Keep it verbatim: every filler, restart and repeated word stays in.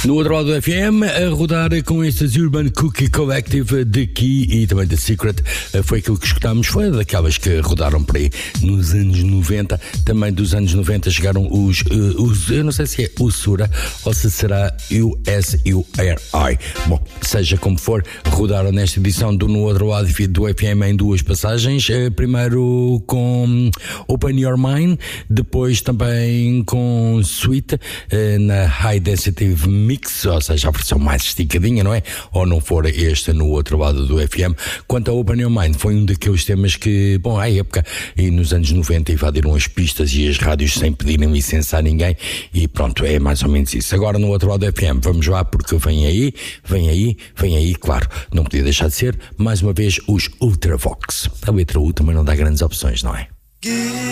No outro lado do F M, a rodar com estes Urban Cookie Collective de Key e também The Secret, foi aquilo que escutámos, foi daquelas que rodaram por aí nos anos noventa. Também dos anos noventa chegaram os, os eu não sei se é Usura ou se será U S U R I. Bom, seja como for, rodaram nesta edição do No Outro Lado do F M em duas passagens. Primeiro com Open Your Mind, depois também com Sweet na High Density Mix, ou seja, a versão mais esticadinha, não é? Ou não for este No Outro Lado do F M. Quanto a Open Your Mind, foi um daqueles temas que, bom, à época, e nos anos noventa invadiram as pistas e as rádios sem pedirem licença a ninguém, e pronto, é mais ou menos isso. Agora No Outro Lado do F M, vamos lá, porque vem aí, vem aí, vem aí, claro, não podia deixar de ser, mais uma vez, os Ultravox. A letra U também não dá grandes opções, não é?